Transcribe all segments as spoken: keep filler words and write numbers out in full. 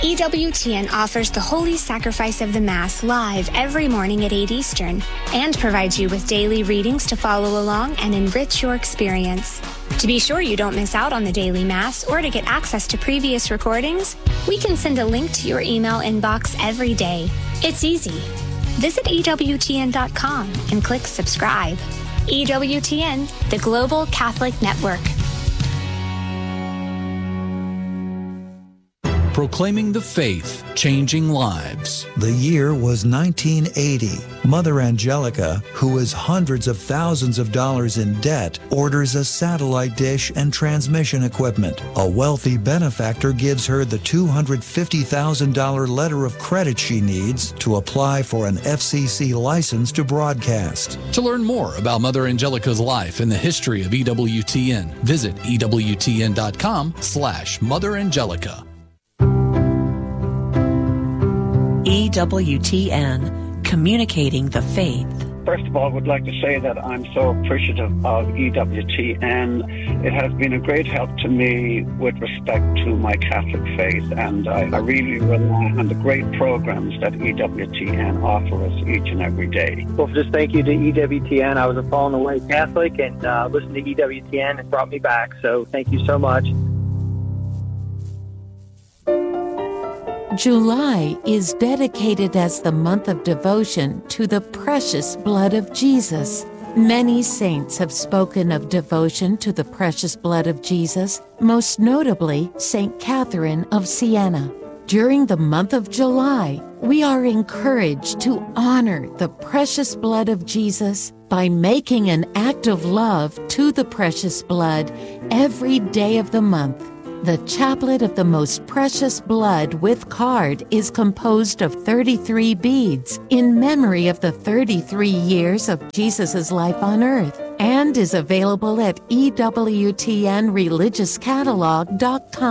E W T N offers the Holy Sacrifice of the Mass live every morning at eight Eastern and provides you with daily readings to follow along and enrich your experience. To be sure you don't miss out on the daily Mass or to get access to previous recordings, we can send a link to your email inbox every day. It's easy. Visit E W T N dot com and click subscribe. E W T N, the Global Catholic Network. Proclaiming the faith, changing lives. The year was nineteen eighty. Mother Angelica, who is hundreds of thousands of dollars in debt, orders a satellite dish and transmission equipment. A wealthy benefactor gives her the two hundred fifty thousand dollars letter of credit she needs to apply for an F C C license to broadcast. To learn more about Mother Angelica's life and the history of E W T N, visit E W T N dot com slash Mother Angelica. E W T N, communicating the faith. First of all, I would like to say that I'm so appreciative of E W T N. It has been a great help to me with respect to my Catholic faith, and I, I really rely on the great programs that E W T N offer us each and every day. Well, just thank you to E W T N. I was a fallen away Catholic, and uh, listening to E W T N has brought me back, so thank you so much. July is dedicated as the month of devotion to the precious blood of Jesus. Many saints have spoken of devotion to the precious blood of Jesus, most notably Saint Catherine of Siena. During the month of July, we are encouraged to honor the precious blood of Jesus by making an act of love to the precious blood every day of the month. The Chaplet of the Most Precious Blood with card is composed of thirty-three beads in memory of the thirty-three years of Jesus' life on earth and is available at E W T N religious catalog dot com.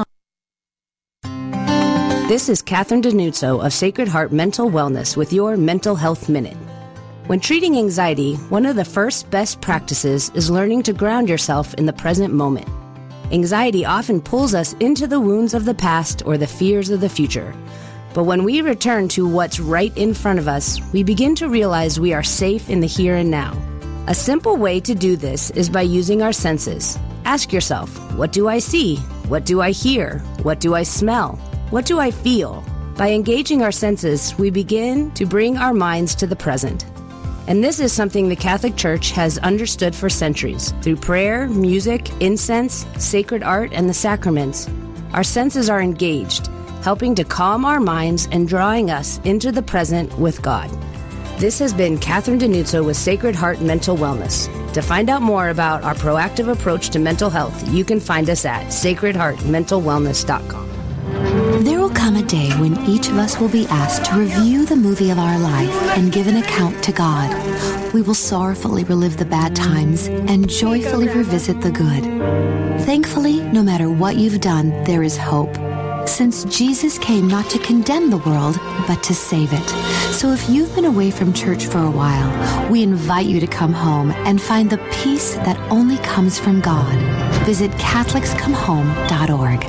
This is Catherine Denuzzo of Sacred Heart Mental Wellness with your Mental Health Minute. When treating anxiety, one of the first best practices is learning to ground yourself in the present moment. Anxiety often pulls us into the wounds of the past or the fears of the future. But when we return to what's right in front of us, we begin to realize we are safe in the here and now. A simple way to do this is by using our senses. Ask yourself, what do I see? What do I hear? What do I smell? What do I feel? By engaging our senses, we begin to bring our minds to the present. And this is something the Catholic Church has understood for centuries. Through prayer, music, incense, sacred art, and the sacraments, our senses are engaged, helping to calm our minds and drawing us into the present with God. This has been Catherine Denuzzo with Sacred Heart Mental Wellness. To find out more about our proactive approach to mental health, you can find us at sacred heart mental wellness dot com. There will come a day when each of us will be asked to review the movie of our life and give an account to God. We will sorrowfully relive the bad times and joyfully revisit the good. Thankfully, no matter what you've done, there is hope, since Jesus came not to condemn the world, but to save it. So if you've been away from church for a while, we invite you to come home and find the peace that only comes from God. Visit Catholics Come Home dot org.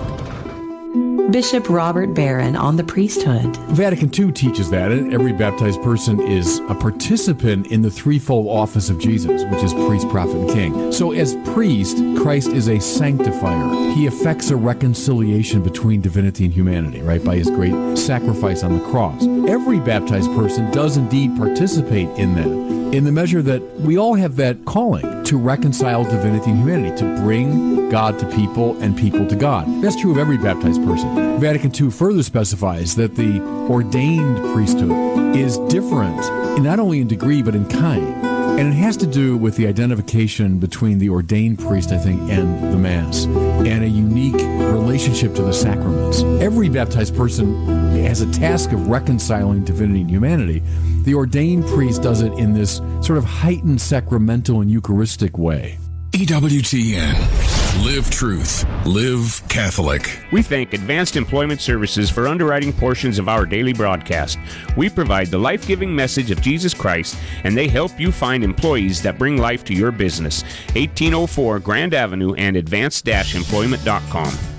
Bishop Robert Barron on the priesthood. Vatican Two teaches that every baptized person is a participant in the threefold office of Jesus, which is priest, prophet, and king. So as priest, Christ is a sanctifier. He effects a reconciliation between divinity and humanity, right, by his great sacrifice on the cross. Every baptized person does indeed participate in that, in the measure that we all have that calling to reconcile divinity and humanity, to bring God to people and people to God. That's true of every baptized person. Vatican Two further specifies that the ordained priesthood is different, not only in degree, but in kind. And it has to do with the identification between the ordained priest, I think, and the Mass, and a unique relationship to the sacraments. Every baptized person has a task of reconciling divinity and humanity. The ordained priest does it in this sort of heightened sacramental and Eucharistic way. E W T N. Live truth. Live Catholic. We thank Advanced Employment Services for underwriting portions of our daily broadcast. We provide the life-giving message of Jesus Christ, and they help you find employees that bring life to your business. eighteen oh four Grand Avenue and advanced dash employment dot com.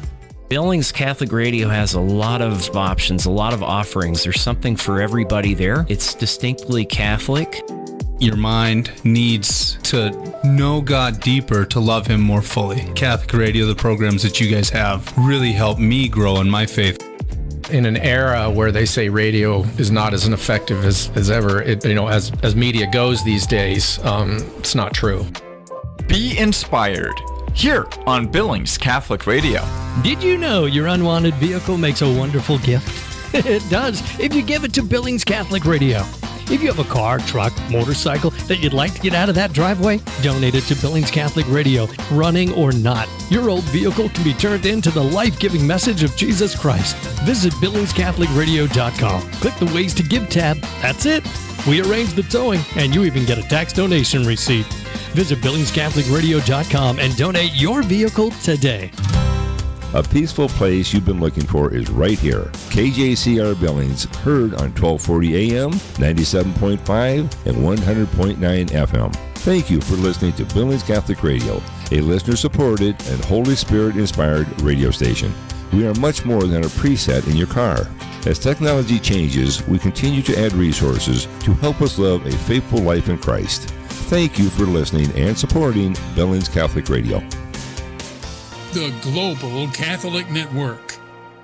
Billings Catholic Radio has a lot of options, a lot of offerings. There's something for everybody there. It's distinctly Catholic. Your mind needs to know God deeper to love Him more fully. Catholic Radio, the programs that you guys have, really help me grow in my faith. In an era where they say radio is not as effective as, as ever, it, you know, as, as media goes these days, um, it's not true. Be inspired here on Billings Catholic Radio. Did you know your unwanted vehicle makes a wonderful gift? It does if you give it to Billings Catholic Radio. If you have a car, truck, motorcycle that you'd like to get out of that driveway, donate it to Billings Catholic Radio, running or not. Your old vehicle can be turned into the life-giving message of Jesus Christ. Visit Billings Catholic Radio dot com. Click the Ways to Give tab. That's it. We arrange the towing, and you even get a tax donation receipt. Visit Billings Catholic Radio dot com and donate your vehicle today. A peaceful place you've been looking for is right here. K J C R Billings, heard on twelve forty A M, ninety-seven point five, and one hundred point nine F M. Thank you for listening to Billings Catholic Radio, a listener-supported and Holy Spirit-inspired radio station. We are much more than a preset in your car. As technology changes, we continue to add resources to help us live a faithful life in Christ. Thank you for listening and supporting Billings Catholic Radio. The Global Catholic Network.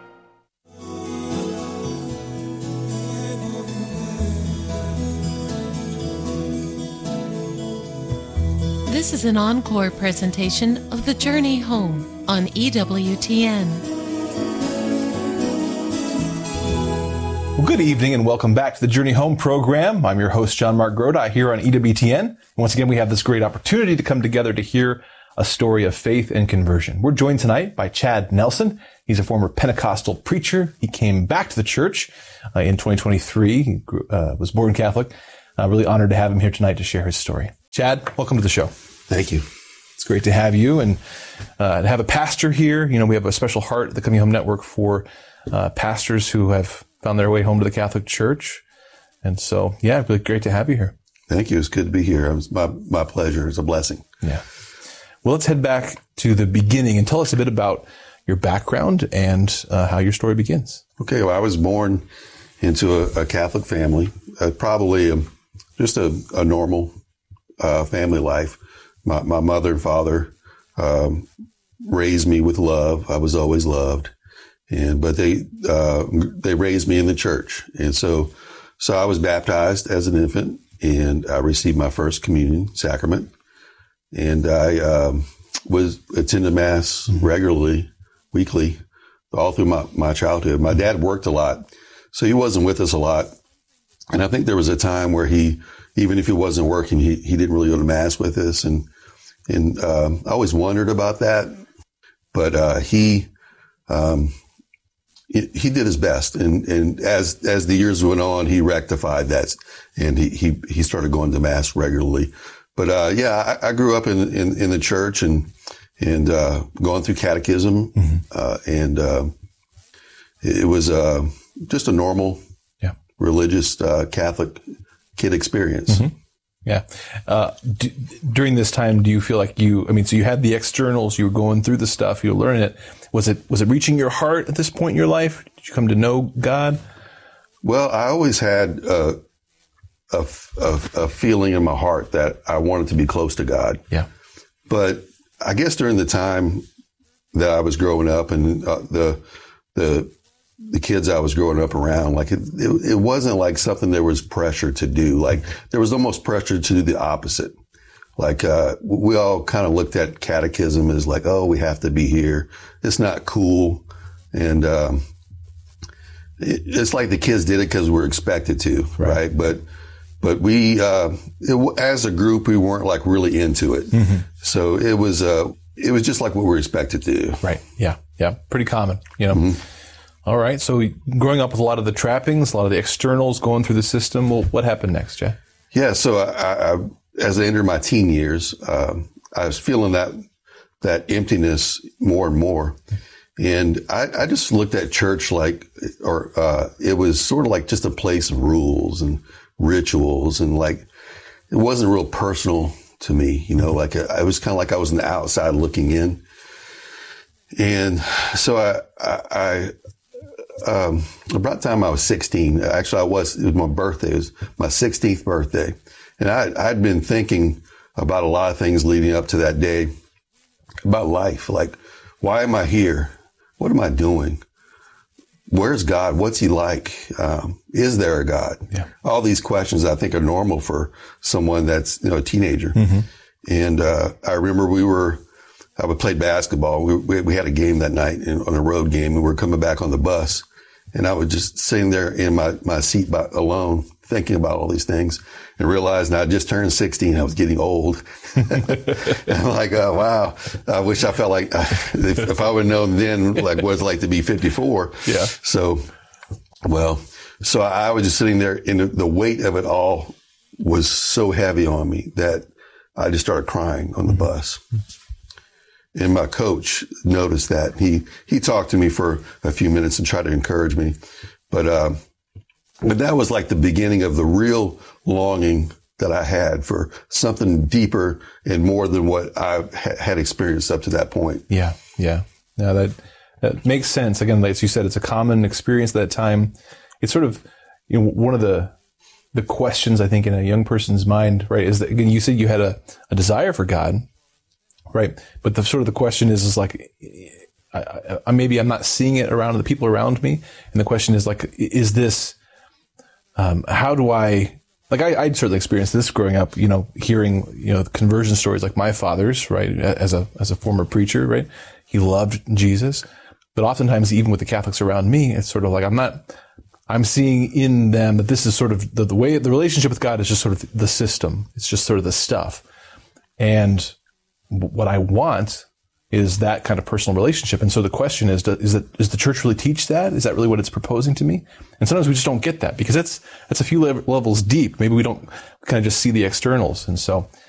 This is an encore presentation of The Journey Home on E W T N. Well, good evening and welcome back to the Journey Home program. I'm your host, John Mark Grodi, here on E W T N. And once again, we have this great opportunity to come together to hear a story of faith and conversion. We're joined tonight by Chad Nelson. He's a former Pentecostal preacher. He came back to the church uh, in twenty twenty-three. He grew, uh, was born Catholic. Uh, really honored to have him here tonight to share his story. Chad, welcome to the show. Thank you. It's great to have you and uh, to have a pastor here. You know, we have a special heart at the Coming Home Network for uh, pastors who have found their way home to the Catholic Church. And so, yeah, really great to have you here. Thank you. It's good to be here. It's my, my pleasure. It's a blessing. Yeah. Well, let's head back to the beginning and tell us a bit about your background and uh, how your story begins. Okay. Well, I was born into a, a Catholic family, uh, probably a, just a, a normal uh, family life. My, my mother and father um, raised me with love. I was always loved, and but they uh, they raised me in the church, and so so I was baptized as an infant, and I received my first communion sacrament. And I um, was attending Mass regularly, weekly, all through my, my childhood. My dad worked a lot, so he wasn't with us a lot. And I think there was a time where he, even if he wasn't working, he, he didn't really go to Mass with us. And and um, I always wondered about that. But uh, he um, he, he did his best. And, and as as the years went on, he rectified that. And he, he, he started going to Mass regularly. But, uh, yeah, I, I grew up in, in, in the church and, and, uh, going through catechism. Mm-hmm. Uh, and, uh, it was, uh, just a normal, yeah. religious, uh, Catholic kid experience. Mm-hmm. Yeah. Uh, d- during this time, do you feel like you, I mean, so you had the externals, you were going through the stuff, you were learning it. Was it, was it reaching your heart at this point in your life? Did you come to know God? Well, I always had, uh, A, a, a feeling in my heart that I wanted to be close to God. Yeah. But I guess during the time that I was growing up and uh, the, the, the kids I was growing up around, like it, it, it wasn't like something there was pressure to do. Like there was almost pressure to do the opposite. Like, uh, we all kind of looked at catechism as like, oh, we have to be here. It's not cool. And, um, it, it's like the kids did it because we were expected to. Right. right? But, But we, uh, it, as a group, we weren't like really into it. Mm-hmm. So it was, uh, it was just like what we were expected to do. Right. Yeah. Yeah. Pretty common, you know. Mm-hmm. All right. So growing up with a lot of the trappings, a lot of the externals going through the system. Well, what happened next, Jay? Yeah. So I, I, as I entered my teen years, um, I was feeling that, that emptiness more and more. And I, I just looked at church like, or, uh, it was sort of like just a place of rules and rituals, and like it wasn't real personal to me, you know, like a, I was kind of like I was on the outside looking in. And so I, I, I um, about the time I was sixteen, actually I was, it was my birthday, it was my sixteenth birthday. And I, I'd been thinking about a lot of things leading up to that day, about life. Like, why am I here? What am I doing? Where's God? What's he like? Um, is there a God? Yeah. All these questions I think are normal for someone that's, you know, a teenager. Mm-hmm. And, uh, I remember we were, I would play basketball. We, we, we had a game that night in, on a road game, and we were coming back on the bus, and I was just sitting there in my, my seat by, alone, thinking about all these things, and realizing I just turned sixteen. I was getting old. And I'm like, oh, wow. I wish I felt like uh, if, if I would have known then, like, what it's like to be fifty-four. Yeah. So, well, so I was just sitting there, and the weight of it all was so heavy on me that I just started crying on the bus. And my coach noticed that. He, he talked to me for a few minutes and tried to encourage me. But, uh, but that was like the beginning of the real longing that I had for something deeper and more than what I ha- had experienced up to that point. Yeah. Yeah. Now that, that makes sense. Again, as you said, it's a common experience at that time. It's sort of, you know, one of the, the questions I think in a young person's mind, right, is that, again, you said you had a, a desire for God. Right. But the sort of the question is, is like, I, I, maybe I'm not seeing it around the people around me. And the question is like, is this, um, how do I, like I, I'd certainly experienced this growing up, you know, hearing, you know, the conversion stories like my father's, right. As a, as a former preacher, right. He loved Jesus, but oftentimes even with the Catholics around me, it's sort of like, I'm not, I'm seeing in them that this is sort of the, the way the relationship with God is just sort of the system. It's just sort of the stuff. And what I want is that kind of personal relationship. And so the question is, is that, does the church really teach that? Is that really what it's proposing to me? And sometimes we just don't get that because that's, that's a few levels deep. Maybe we don't kind of just see the externals. And so